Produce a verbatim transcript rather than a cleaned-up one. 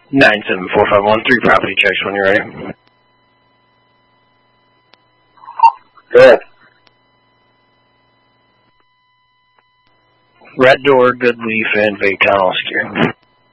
nine seven four five one three property checks when you're ready. Good. Red Door, Good Leaf, and Vague Tunnel Secure.